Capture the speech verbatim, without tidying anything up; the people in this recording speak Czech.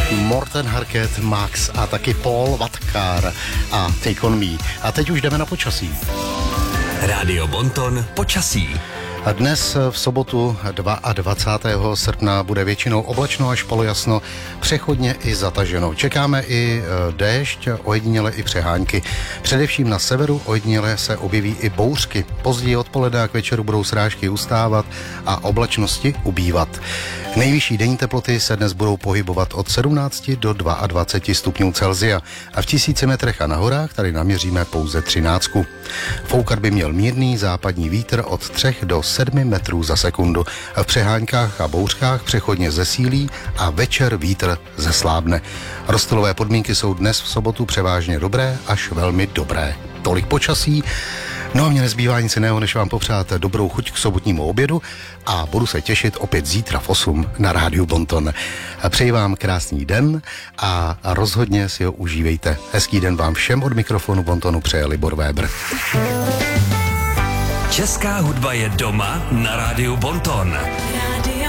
Morten Harket, Max a taky Paul Vatkar a Take on Me. A teď už jdeme na počasí. Rádio Bonton počasí. A dnes v sobotu dvacátého druhého srpna bude většinou oblačno až polojasno, přechodně i zataženo. Čekáme i déšť, ojediněle i přehánky. Především na severu ojediněle se objeví i bouřky. Později odpoledne a k večeru budou srážky ustávat a oblačnosti ubývat. Nejvyšší denní teploty se dnes budou pohybovat od sedmnácti do dvaceti dvou stupňů Celsia a v tisíci metrech a na horách tady naměříme pouze třináctku. Foukat by měl mírný západní vítr od třech do sedmi metrů za sekundu. V přeháňkách a bouřkách přechodně zesílí a večer vítr zeslábne. Rozptylové podmínky jsou dnes v sobotu převážně dobré až velmi dobré. Tolik počasí. No a mě nezbývá nic jiného, než vám popřát dobrou chuť k sobotnímu obědu a budu se těšit opět zítra v osm na Rádiu Bonton. Přeji vám krásný den a rozhodně si ho užívejte. Hezký den vám všem od mikrofonu Bontonu přeje Libor Weber. Česká hudba je doma na Rádiu Bonton. Rádio